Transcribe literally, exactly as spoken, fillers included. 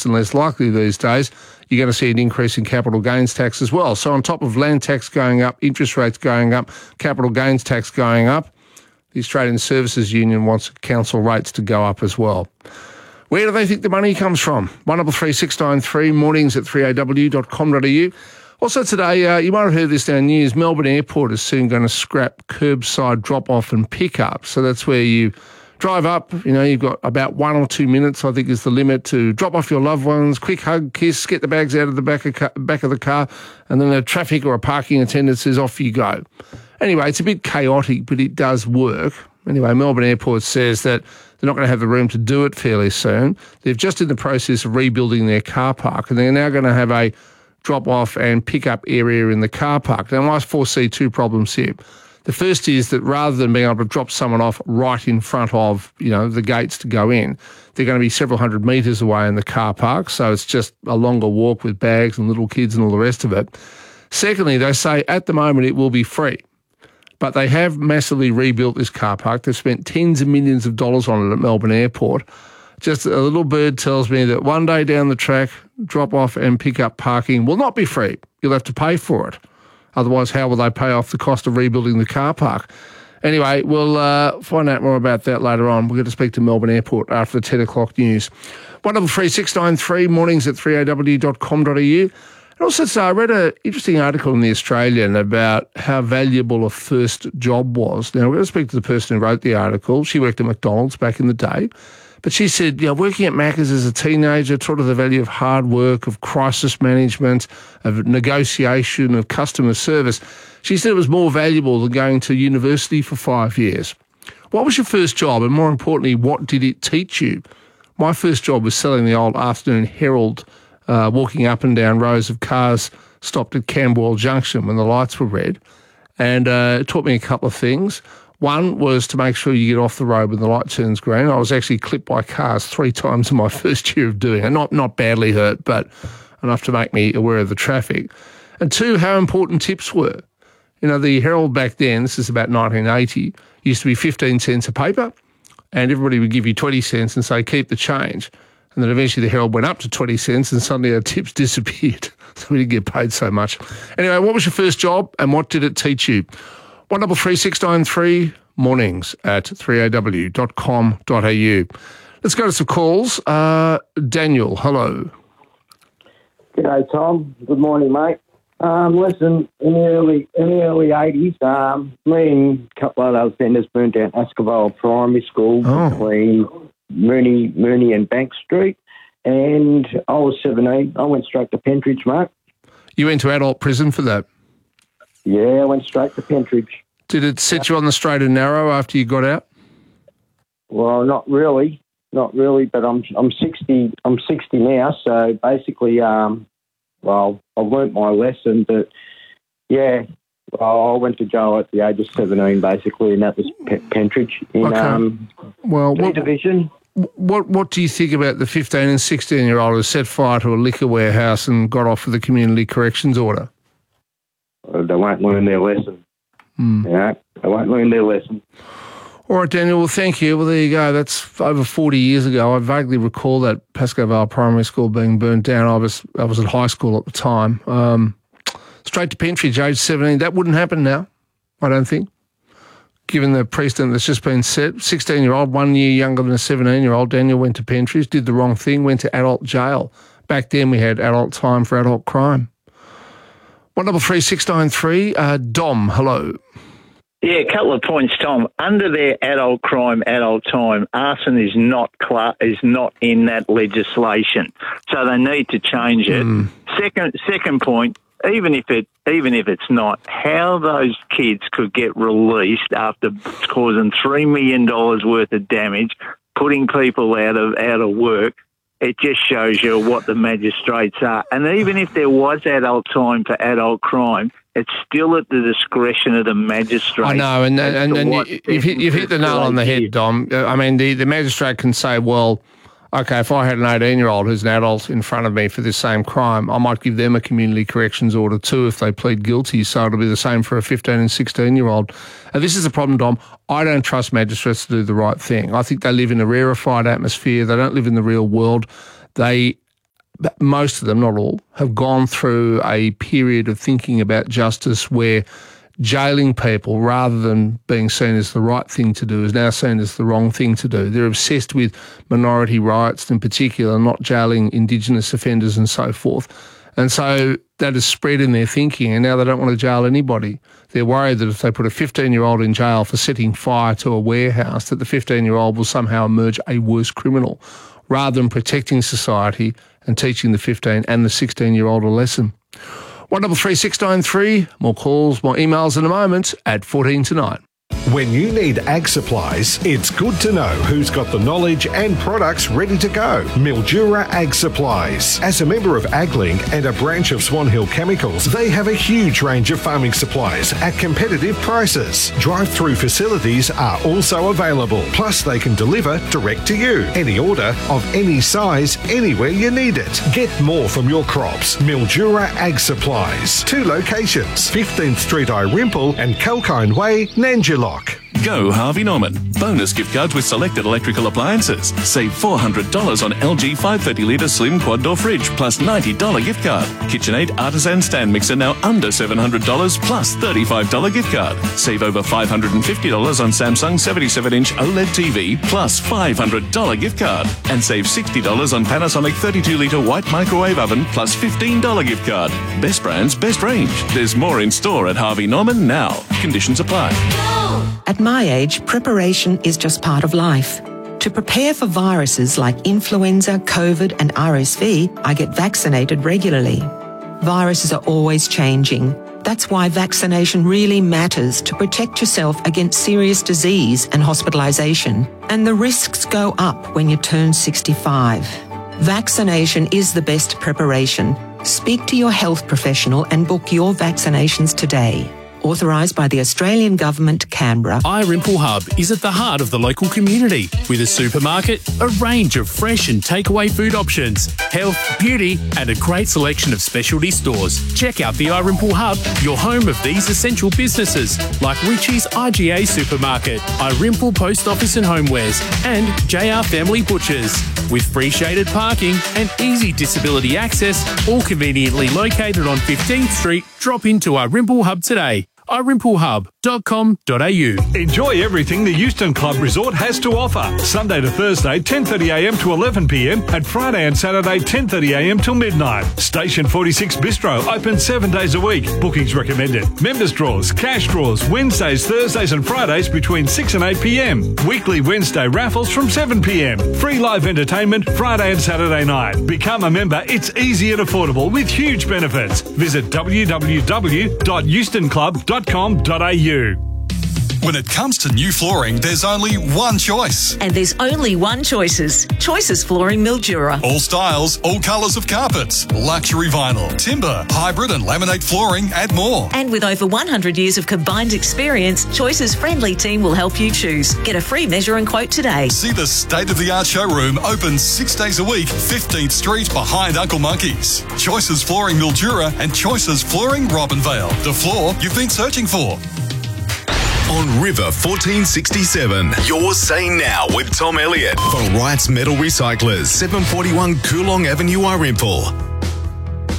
less and less likely these days, you're going to see an increase in capital gains tax as well. So on top of land tax going up, interest rates going up, capital gains tax going up, the Australian Services Union wants council rates to go up as well. Where do they think the money comes from? one double three six nine three, mornings at three a w dot com dot a u. Also today, uh, you might have heard this down news, Melbourne Airport is soon going to scrap curbside drop-off and pick-up. So that's where you drive up, you know, you've got about one or two minutes, I think is the limit, to drop off your loved ones, quick hug, kiss, get the bags out of the back of, ca- back of the car, and then a traffic or a parking attendant says, off you go. Anyway, it's a bit chaotic, but it does work. Anyway, Melbourne Airport says that they're not going to have the room to do it fairly soon. They're just in the process of rebuilding their car park, and they're now going to have a drop-off and pick-up area in the car park. Now, I foresee two problems here. The first is that rather than being able to drop someone off right in front of, you know, the gates to go in, they're going to be several hundred metres away in the car park, so it's just a longer walk with bags and little kids and all the rest of it. Secondly, they say at the moment it will be free, but they have massively rebuilt this car park. They've spent tens of millions of dollars on it at Melbourne Airport. Just a little bird tells me that one day down the track, drop-off and pick-up parking will not be free. You'll have to pay for it. Otherwise, how will they pay off the cost of rebuilding the car park? Anyway, we'll uh, find out more about that later on. We're going to speak to Melbourne Airport after the ten o'clock news. one double three six nine three, mornings at three a w dot com dot a u. And also, so I read an interesting article in The Australian about how valuable a first job was. Now, we're going to speak to the person who wrote the article. She worked at McDonald's back in the day. But she said, you know, working at Macca's as a teenager taught her the value of hard work, of crisis management, of negotiation, of customer service. She said it was more valuable than going to university for five years. What was your first job? And more importantly, what did it teach you? My first job was selling the old Afternoon Herald, uh, walking up and down rows of cars stopped at Camberwell Junction when the lights were red. And uh, it taught me a couple of things. One was to make sure you get off the road when the light turns green. I was actually clipped by cars three times in my first year of doing it. Not not badly hurt, but enough to make me aware of the traffic. And two, how important tips were. You know, the Herald back then, this is about nineteen eighty, used to be fifteen cents a paper, and everybody would give you twenty cents and say, keep the change. And then eventually the Herald went up to twenty cents and suddenly our tips disappeared. So we didn't get paid so much. Anyway, what was your first job and what did it teach you? one double three six nine three, mornings at three a w dot com dot a u. Let's go to some calls. Uh, Daniel, hello. G'day, Tom. Good morning, mate. Um, listen, in the early in the early eighties, um, me and a couple of other vendors burnt down Esquivel Primary School Oh. between Mooney, Mooney and Bank Street, and I was seventeen. I went straight to Pentridge, mate. You went to adult prison for that. Yeah, I went straight to Pentridge. Did it set you on the straight and narrow after you got out? Well, not really, not really. But I'm I'm sixty. I'm sixty now, so basically, um, well, I've learnt my lesson. But yeah, well, I went to jail at the age of seventeen, basically, and that was P- Pentridge in Okay. um, Well, D what, division. what what do you think about the fifteen and sixteen year old who set fire to a liquor warehouse and got off with a community corrections order? Uh, They won't learn their lesson. Mm. Yeah, they won't learn their lesson. All right, Daniel, well, thank you. Well, there you go. That's over forty years ago. I vaguely recall that Pascoe Vale Primary School being burnt down. I was I was at high school at the time. Um, straight to Pentridge, age seventeen. That wouldn't happen now, I don't think, given the precedent that's just been set. sixteen-year-old, one year younger than a seventeen-year-old, Daniel went to Pentridge, did the wrong thing, went to adult jail. Back then we had adult time for adult crime. one double three six nine three, uh, Dom, hello. Yeah, a couple of points, Tom. Under their adult crime, adult time, arson is not cla- is not in that legislation, so they need to change it. Mm. Second, second point. Even if it, even if it's not, how those kids could get released after causing three million dollars worth of damage, putting people out of out of work, it just shows you what the magistrates are. And even if there was adult time for adult crime, it's still at the discretion of the magistrate. I know, and and, and, and what you, you've, hit, you've hit the nail on the head, Dom. Uh, I mean, the, the magistrate can say, well, okay, if I had an eighteen-year-old who's an adult in front of me for this same crime, I might give them a community corrections order too if they plead guilty, so it'll be the same for a fifteen and sixteen-year-old. And this is the problem, Dom. I don't trust magistrates to do the right thing. I think they live in a rarefied atmosphere. They don't live in the real world. They most of them, not all, have gone through a period of thinking about justice where jailing people, rather than being seen as the right thing to do, is now seen as the wrong thing to do. They're obsessed with minority rights in particular, not jailing Indigenous offenders and so forth. And so that has spread in their thinking, and now they don't want to jail anybody. They're worried that if they put a fifteen-year-old in jail for setting fire to a warehouse, that the fifteen-year-old will somehow emerge a worse criminal, rather than protecting society and teaching the fifteen and the sixteen-year-old a lesson. one double three six nine three. More calls, more emails in a moment at fourteen to nine. When you need ag supplies, it's good to know who's got the knowledge and products ready to go. Mildura Ag Supplies. As a member of AgLink and a branch of Swan Hill Chemicals, they have a huge range of farming supplies at competitive prices. Drive-through facilities are also available. Plus, they can deliver direct to you. Any order of any size, anywhere you need it. Get more from your crops. Mildura Ag Supplies. Two locations, fifteenth Street Irimple and Kalkine Way, Nanjilock. Go Harvey Norman. Bonus gift cards with selected electrical appliances. Save four hundred dollars on L G five hundred thirty litre slim quad door fridge plus ninety dollars gift card. KitchenAid Artisan stand mixer now under seven hundred dollars plus thirty-five dollars gift card. Save over five hundred fifty dollars on Samsung seventy-seven inch OLED T V plus five hundred dollars gift card. And save sixty dollars on Panasonic thirty-two litre white microwave oven plus fifteen dollars gift card. Best brands, best range. There's more in store at Harvey Norman now. Conditions apply. At my age, preparation is just part of life. To prepare for viruses like influenza, COVID and R S V, I get vaccinated regularly. Viruses are always changing. That's why vaccination really matters to protect yourself against serious disease and hospitalisation. And the risks go up when you turn sixty-five. Vaccination is the best preparation. Speak to your health professional and book your vaccinations today. Authorised by the Australian Government, Canberra. Irimple Hub is at the heart of the local community with a supermarket, a range of fresh and takeaway food options, health, beauty and a great selection of specialty stores. Check out the Irimple Hub, your home of these essential businesses like Richie's I G A Supermarket, Irimple Post Office and Homewares and J R Family Butchers. With free shaded parking and easy disability access, all conveniently located on fifteenth Street, drop into Irimple Hub today. irimple hub dot com dot a u. Enjoy everything the Euston Club Resort has to offer. Sunday to Thursday, ten thirty a m to eleven p m and Friday and Saturday, ten thirty a m till midnight. Station forty-six Bistro, open seven days a week. Bookings recommended. Members draws, cash draws, Wednesdays, Thursdays and Fridays between six and eight p m. Weekly Wednesday raffles from seven p m. Free live entertainment Friday and Saturday night. Become a member. It's easy and affordable with huge benefits. Visit w w w dot euston club dot com dot a u. When it comes to new flooring, there's only one choice. And there's only one Choices. Choices Flooring Mildura. All styles, all colours of carpets, luxury vinyl, timber, hybrid and laminate flooring and more. And with over one hundred years of combined experience, Choices' friendly team will help you choose. Get a free measure and quote today. See the state-of-the-art showroom open six days a week, fifteenth Street behind Uncle Monkey's. Choices Flooring Mildura and Choices Flooring Robinvale. The floor you've been searching for. On River fourteen sixty-seven, you're saying now with Tom Elliott for Wrights Metal Recyclers, seven forty-one Coolong Avenue, Irimple.